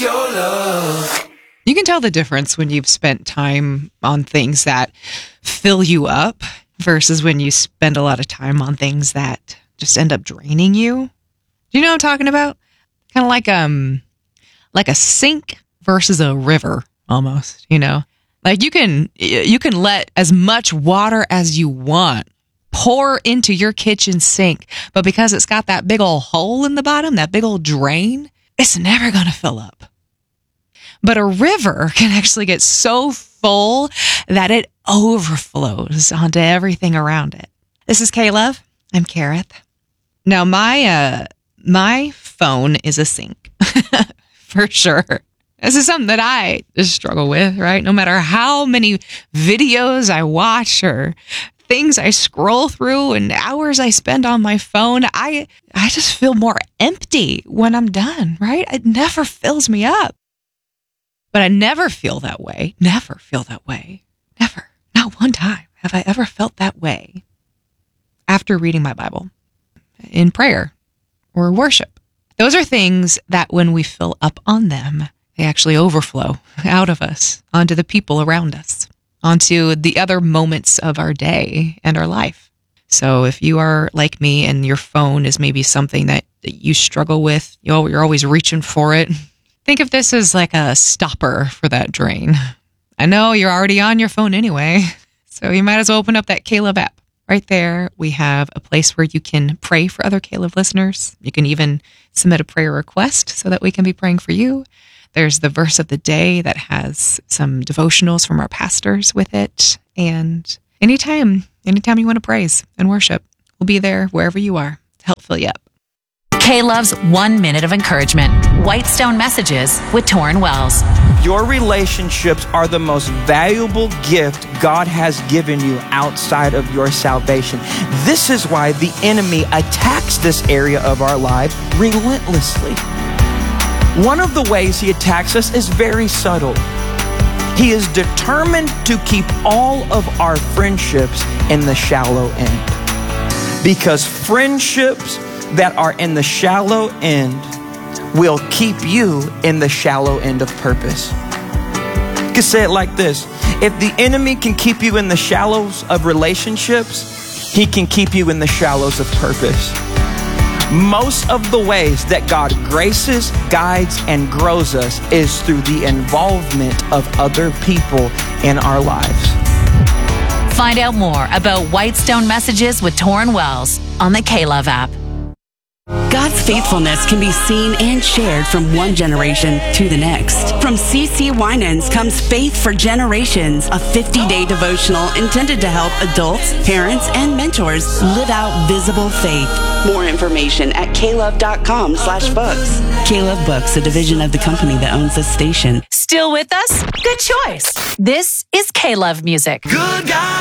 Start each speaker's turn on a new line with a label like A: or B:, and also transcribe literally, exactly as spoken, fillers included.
A: your love.
B: You can tell the difference when you've spent time on things that fill you up versus when you spend a lot of time on things that just end up draining you. Do you know what I'm talking about? Kind of like um, like a sink versus a river, almost. You know, like you can you can let as much water as you want pour into your kitchen sink, but because it's got that big old hole in the bottom, that big old drain, it's never going to fill up. But a river can actually get so full that it overflows onto everything around it. This is K-Love. I'm Kareth. Now, my uh, my phone is a sink, for sure. This is something that I just struggle with, right? No matter how many videos I watch or things I scroll through and hours I spend on my phone, I I just feel more empty when I'm done, right? It never fills me up. But I never feel that way. Never feel that way. Never. Not one time have I ever felt that way after reading my Bible, in prayer, or worship. Those are things that when we fill up on them, they actually overflow out of us onto the people around us, onto the other moments of our day and our life. So if you are like me and your phone is maybe something that you struggle with, you're always reaching for it, think of this as like a stopper for that drain. I know you're already on your phone anyway, so you might as well open up that K-Love app. Right there, we have a place where you can pray for other K-Love listeners. You can even submit a prayer request so that we can be praying for you. There's the verse of the day that has some devotionals from our pastors with it. And anytime, anytime you want to praise and worship, we'll be there wherever you are to help fill you up.
C: K-Love's One Minute of Encouragement. Whitestone Messages with Torrin Wells.
D: Your relationships are the most valuable gift God has given you outside of your salvation. This is why the enemy attacks this area of our lives relentlessly. One of the ways he attacks us is very subtle. He is determined to keep all of our friendships in the shallow end. Because friendships that are in the shallow end will keep you in the shallow end of purpose. You can say it like this: if the enemy can keep you in the shallows of relationships, he can keep you in the shallows of purpose. Most of the ways that God graces, guides, and grows us is through the involvement of other people in our lives.
C: Find out more about Whitestone Messages with Torrin Wells on the K-Love app.
E: God's faithfulness can be seen and shared from one generation to the next. From C C Winans comes Faith for Generations, a fifty-day devotional intended to help adults, parents, and mentors live out visible faith. More information at klove.com slash books. K-Love Books, a division of the company that owns this station.
C: Still with us? Good choice. This is K-Love Music.
A: Good guy.